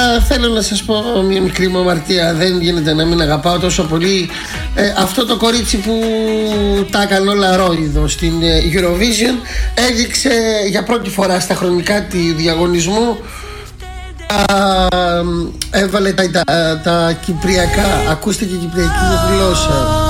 θέλω να σας πω μια μικρή μου αμαρτία. Δεν γίνεται να μην αγαπάω τόσο πολύ αυτό το κορίτσι που τα έκανε όλα ρόιδο στην Eurovision. Έδειξε για πρώτη φορά στα χρονικά του διαγωνισμού, έβαλε τα κυπριακά, ακούστηκε η κυπριακή γλώσσα.